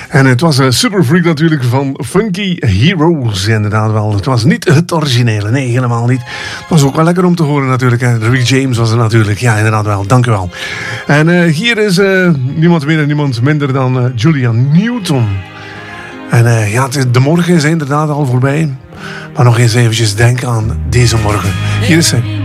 En het was een Super Freak natuurlijk van Funky Heroes, inderdaad wel. Het was niet het originele, nee, helemaal niet. Het was ook wel lekker om te horen natuurlijk. Rick James was er natuurlijk, ja, inderdaad wel. Dank u wel. En hier is niemand meer en niemand minder dan Julia Newton. En ja, de morgen is inderdaad al voorbij. Maar nog eens eventjes denken aan deze morgen. Hier is ze.